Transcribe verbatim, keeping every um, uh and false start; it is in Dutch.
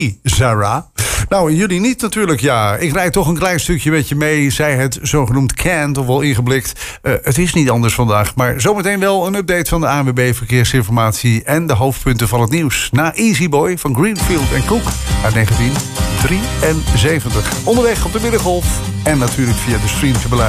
Zara. Nou, jullie niet natuurlijk, ja. Ik rijd toch een klein stukje met je mee. Zij het zogenoemd canned, of wel ingeblikt. Uh, het is niet anders vandaag. Maar zometeen wel een update van de A N W B Verkeersinformatie... en de hoofdpunten van het nieuws. Na Easy Boy van Greenfield en Cook uit negentien drieënzeventig. Onderweg op de Middengolf. En natuurlijk via de stream te beluisteren.